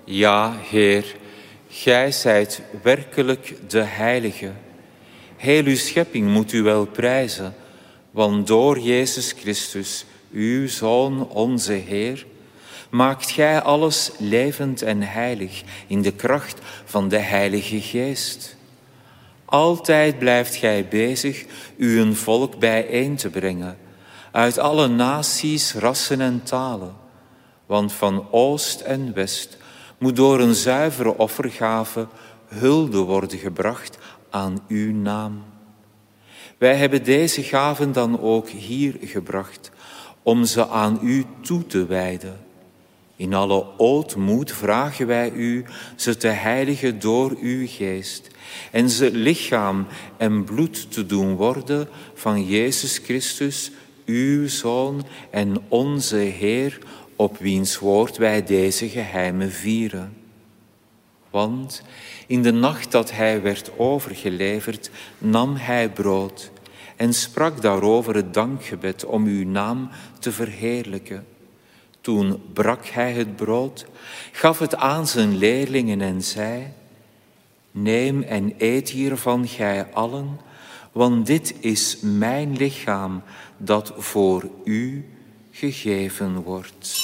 Ja, Heer, gij zijt werkelijk de Heilige. Heel uw schepping moet u wel prijzen, want door Jezus Christus, uw Zoon, onze Heer, maakt gij alles levend en heilig in de kracht van de Heilige Geest. Altijd blijft gij bezig uw volk bijeen te brengen, uit alle naties, rassen en talen. Want van oost en west moet door een zuivere offergave hulde worden gebracht aan uw naam. Wij hebben deze gaven dan ook hier gebracht, om ze aan u toe te wijden. In alle ootmoed vragen wij u ze te heiligen door uw geest en ze lichaam en bloed te doen worden van Jezus Christus, uw Zoon en onze Heer, op wiens woord wij deze geheimen vieren. Want in de nacht dat hij werd overgeleverd, nam hij brood en sprak daarover het dankgebed om uw naam te verheerlijken. Toen brak hij het brood, gaf het aan zijn leerlingen en zei: Neem en eet hiervan gij allen, want dit is mijn lichaam dat voor u gegeven wordt.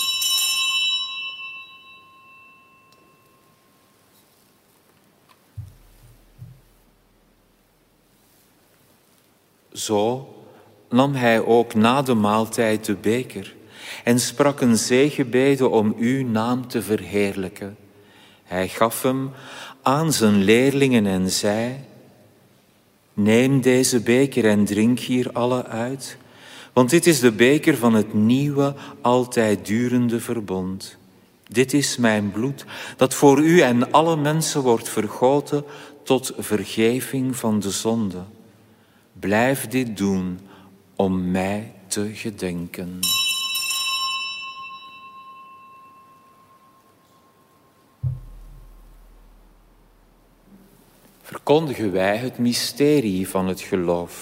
Zo nam hij ook na de maaltijd de beker en sprak een zegenbede om uw naam te verheerlijken. Hij gaf hem aan zijn leerlingen en zei: Neem deze beker en drink hier alle uit, want dit is de beker van het nieuwe, altijd durende verbond. Dit is mijn bloed, dat voor u en alle mensen wordt vergoten tot vergeving van de zonde. Blijf dit doen om mij te gedenken. Verkondigen wij het mysterie van het geloof.